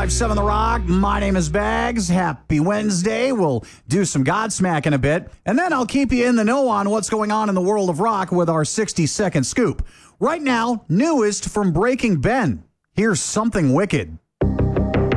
105.7 The Rock. My name is Bags. Happy Wednesday. We'll do some Godsmack in a bit, and then I'll keep you in the know on what's going on in the world of rock with our 60-second scoop. Right now, newest from Breaking Ben. Here's Something Wicked.